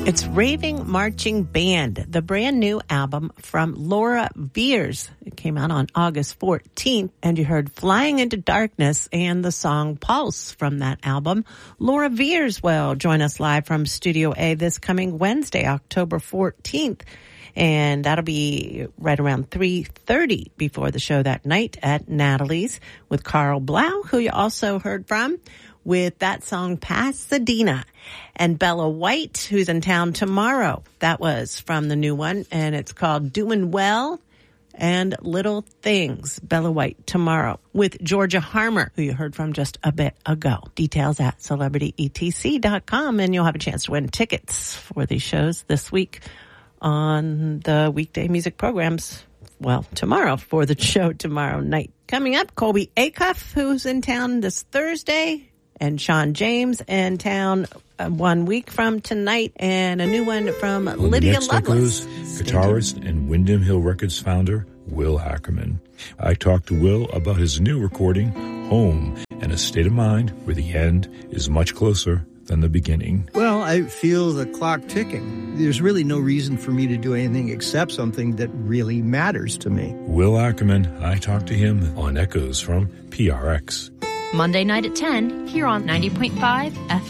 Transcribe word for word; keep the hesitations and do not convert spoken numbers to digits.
It's Raving Marching Band, the brand new album from Laura Veirs. It came out on August fourteenth, and you heard Flying into Darkness and the song Pulse from that album. Laura Veirs will join us live from Studio A this coming Wednesday, October fourteenth. And that'll be right around three thirty before the show that night at Natalie's with Carl Blau, who you also heard from with that song Pasadena. And Bella White, who's in town tomorrow. That was from the new one, and it's called Doing Well and Little Things. Bella White tomorrow with Georgia Harmer, who you heard from just a bit ago. Details at celebrity e t c dot com, and you'll have a chance to win tickets for these shows this week on the weekday music programs. Well, tomorrow for the show tomorrow night. Coming up, Colby Acuff, who's in town this Thursday, and Sean James in town uh, one week from tonight, and a new one from well, Lydia Lovelace. Guitarist and Windham Hill Records founder, Will Ackerman. I talked to Will about his new recording, Home, and a state of mind where the end is much closer than the beginning. Well, I feel the clock ticking. There's really no reason for me to do anything except something that really matters to me. Will Ackerman, I talked to him on Echoes from P R X. Monday night at ten, here on ninety point five F M.